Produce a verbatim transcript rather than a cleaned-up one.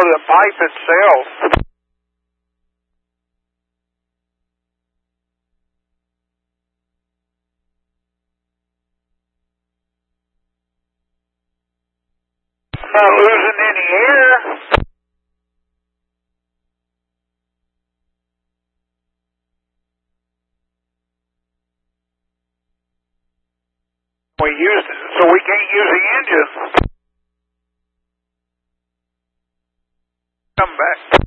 the pipe itself. Not losing any air. We used it, so we can't use the engine. Come back.